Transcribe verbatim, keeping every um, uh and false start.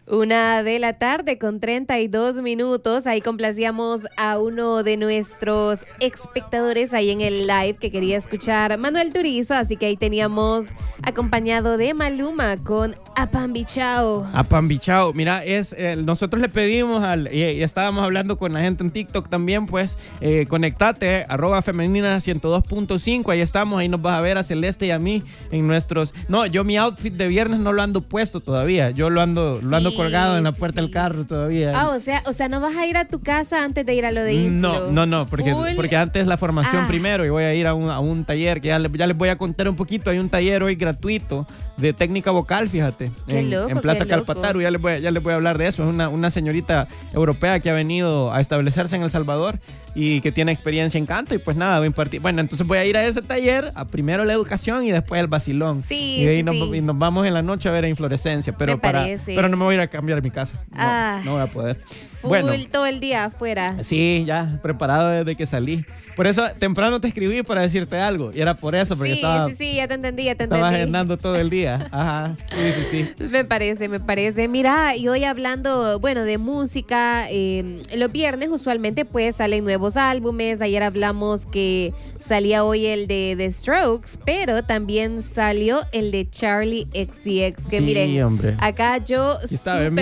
Una de la tarde con treinta y dos minutos. Ahí complacíamos a uno de nuestros espectadores ahí en el live que quería escuchar Manuel Turizo. Así que ahí teníamos acompañado de Maluma con Apambichao. Apambichao. Mira, es eh, nosotros le pedimos al y, y estábamos hablando con la gente en TikTok también, pues eh, conectate, arroba femenina ciento dos punto cinco. Ahí estamos, ahí nos vas a ver a Celeste y a mí en nuestros. No, yo mi outfit de viernes no lo ando puesto todavía. Yo lo ando, Sí. lo ando colgado en la sí, puerta sí. del carro todavía. Ah, o sea, o sea, no vas a ir a tu casa antes de ir a lo de Influ. No, no, no, porque, Full. porque antes la formación Ah. primero y voy a ir a un, a un taller que ya, le- ya les voy a contar un poquito. Hay un taller hoy gratuito de técnica vocal, fíjate, Qué en, loco, en Plaza qué loco. Calpataru. Ya les, voy, a- ya les voy a hablar de eso. Es una, una señorita europea que ha venido a establecerse en El Salvador y que tiene experiencia en canto y pues nada, voy a impartir. Bueno, entonces voy a ir a ese taller, a primero la educación y después el vacilón. Sí, y ahí sí, nos, sí. y nos vamos en la noche a ver a Inflorescencia, pero, Me para, parece. pero no me voy a ir a cambiar mi casa. No, Ah. no voy a poder. Full Bueno. todo el día afuera. Sí, ya, preparado desde que salí. Por eso temprano te escribí para decirte algo. Y era por eso, porque Sí, estaba, sí, sí, ya te entendí, ya te estaba entendí. agendando todo el día. Ajá, sí, sí, sí. Me parece, me parece. Mira, y hoy hablando, bueno, de música, eh, los viernes usualmente pues salen nuevos álbumes. Ayer hablamos que salía hoy el de The Strokes, pero también salió el de Charlie X C X. Que Sí, miren, hombre. acá yo Aquí está, súper